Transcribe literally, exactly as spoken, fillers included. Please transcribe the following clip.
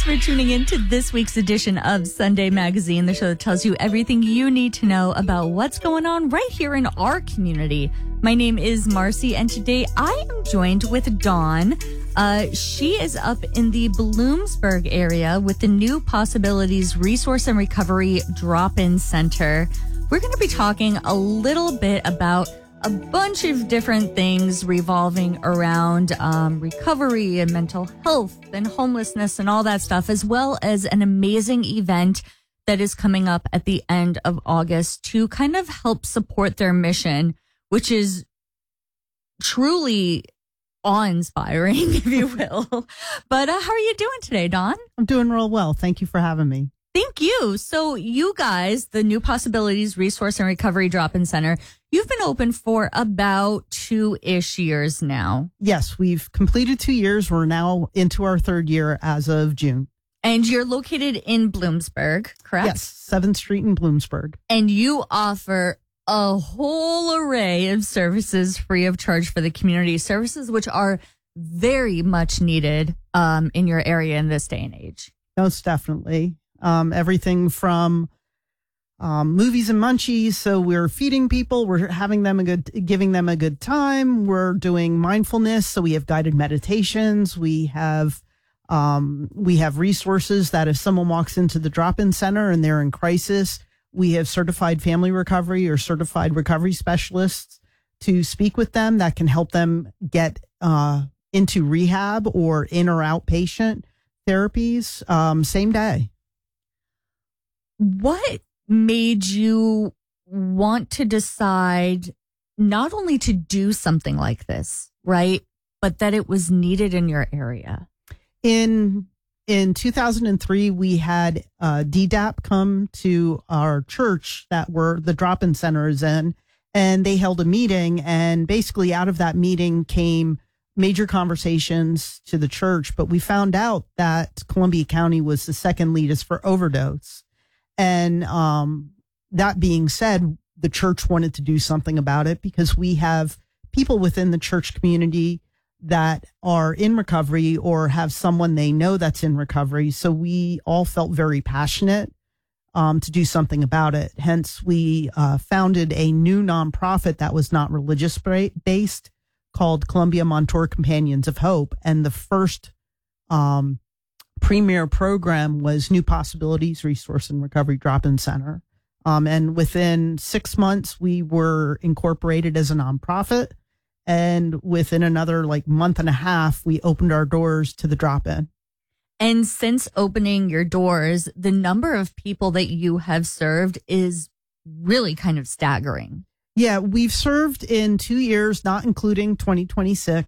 for tuning in to this week's edition of Sunday Magazine, the show that tells you everything you need to know about what's going on right here in our community. My name is Marcy, and today I am joined with Dawn. Uh, she is up in the Bloomsburg area with the New Possibilities Resource and Recovery Drop-In Center. We're going to be talking a little bit about a bunch of different things revolving around um, recovery and mental health and homelessness and all that stuff, as well as an amazing event that is coming up at the end of August to kind of help support their mission, which is truly awe-inspiring, if you will. But uh, how are you doing today, Dawn? I'm doing real well. Thank you for having me. Thank you. So you guys, the New Possibilities Resource and Recovery Drop-In Center, you've been open for about two-ish years now. Yes, we've completed two years. We're now into our third year as of June. And you're located in Bloomsburg, correct? Yes, seventh Street in Bloomsburg. And you offer a whole array of services free of charge for the community, services which are very much needed um, in your area in this day and age. Most definitely. Um, everything from um, movies and munchies. So we're feeding people, we're having them a good, giving them a good time. We're doing mindfulness. So we have guided meditations. We have, um, we have resources that if someone walks into the drop-in center and they're in crisis, we have certified family recovery or certified recovery specialists to speak with them that can help them get, uh, into rehab or in or outpatient therapies, um, same day. What made you want to decide not only to do something like this, right, but that it was needed in your area? In in two thousand three, we had uh, D DAP come to our church that were the drop-in centers in, and they held a meeting. And basically out of that meeting came major conversations to the church. But we found out that Columbia County was the second leadest for overdose. And um, that being said, the church wanted to do something about it because we have people within the church community that are in recovery or have someone they know that's in recovery. So we all felt very passionate um, to do something about it. Hence, we uh, founded a new nonprofit that was not religious based called Columbia Montour Companions of Hope. And the first um premier program was New Possibilities Resource and Recovery Drop-In Center. Um, and within six months, we were incorporated as a nonprofit. And within another like month and a half, we opened our doors to the drop-in. And since opening your doors, the number of people that you have served is really kind of staggering. Yeah, we've served in two years, not including twenty twenty-six.